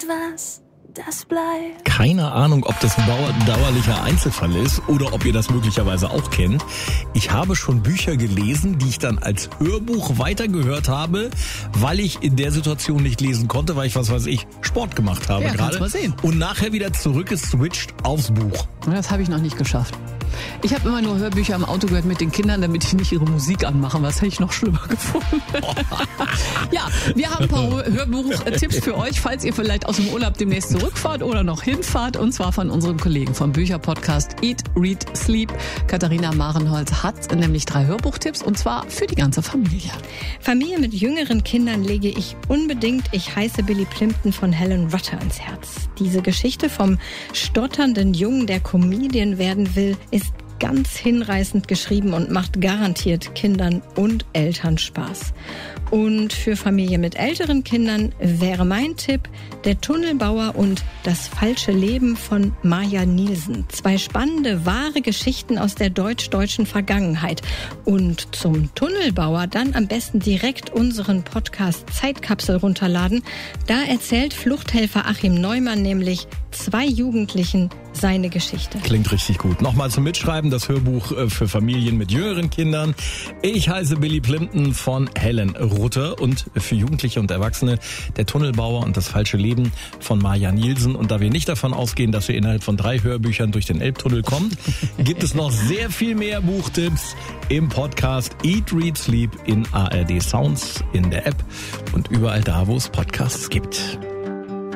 etwas, das bleibt. Keine Ahnung, ob das ein dauerlicher Einzelfall ist oder ob ihr das möglicherweise auch kennt. Ich habe schon Bücher gelesen, die ich dann als Hörbuch weitergehört habe, weil ich in der Situation nicht lesen konnte, weil ich, Sport gemacht habe gerade. Mal sehen. Und nachher wieder zurückgeswitcht aufs Buch. Das habe ich noch nicht geschafft. Ich habe immer nur Hörbücher im Auto gehört mit den Kindern, damit die nicht ihre Musik anmachen. Was hätte ich noch schlimmer gefunden. Ja, wir haben ein paar Hörbuchtipps für euch, falls ihr vielleicht aus dem Urlaub demnächst zurückfahrt oder noch hinfahrt. Und zwar von unseren Kollegen vom Bücherpodcast Eat, Read, Sleep. Katharina Marenholz hat nämlich 3 Hörbuchtipps und zwar für die ganze Familie. Familie mit jüngeren Kindern lege ich unbedingt Ich heiße Billy Plimpton von Helen Rutter ans Herz. Diese Geschichte vom stotternden Jungen, der Comedian werden will, ist ganz hinreißend geschrieben und macht garantiert Kindern und Eltern Spaß. Und für Familie mit älteren Kindern wäre mein Tipp Der Tunnelbauer und Das falsche Leben von Maja Nielsen. 2 spannende, wahre Geschichten aus der deutsch-deutschen Vergangenheit. Und zum Tunnelbauer dann am besten direkt unseren Podcast Zeitkapsel runterladen. Da erzählt Fluchthelfer Achim Neumann nämlich 2 Jugendlichen seine Geschichte. Klingt richtig gut. Nochmal zum Mitschreiben, das Hörbuch für Familien mit jüngeren Kindern. Ich heiße Billy Plimpton von Helen Rutter und für Jugendliche und Erwachsene Der Tunnelbauer und das falsche Leben von Maja Nielsen. Und da wir nicht davon ausgehen, dass wir innerhalb von 3 Hörbüchern durch den Elbtunnel kommen, gibt es noch sehr viel mehr Buchtipps im Podcast Eat, Read, Sleep in ARD Sounds, in der App und überall da, wo es Podcasts gibt.